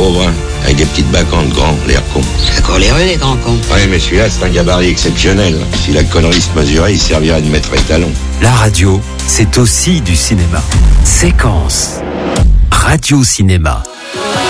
pauvre, hein, avec des petites bacchantes grands, l'air con. D'accord, les rues, les grands cons. Ouais, mais celui-là, c'est un gabarit exceptionnel. Si la connerie se mesurait, il servirait de maître étalon. La radio, c'est aussi du cinéma. Séquence. Radio Cinéma.